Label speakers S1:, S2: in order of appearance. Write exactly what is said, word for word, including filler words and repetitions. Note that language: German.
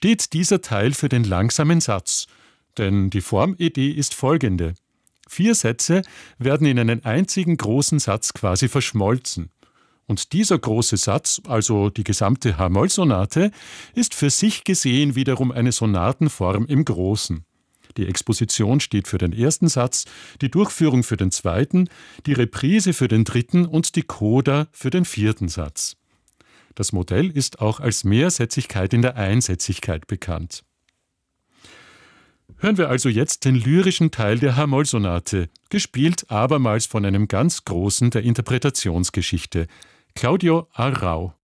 S1: steht dieser Teil für den langsamen Satz. Denn die Formidee ist folgende. Vier Sätze werden in einen einzigen großen Satz quasi verschmolzen. Und dieser große Satz, also die gesamte H-Moll-Sonate, ist für sich gesehen wiederum eine Sonatenform im Großen. Die Exposition steht für den ersten Satz, die Durchführung für den zweiten, die Reprise für den dritten und die Coda für den vierten Satz. Das Modell ist auch als Mehrsätzigkeit in der Einsätzigkeit bekannt. Hören wir also jetzt den lyrischen Teil der H-Moll-Sonate, gespielt abermals von einem ganz Großen der Interpretationsgeschichte, Claudio Arrau.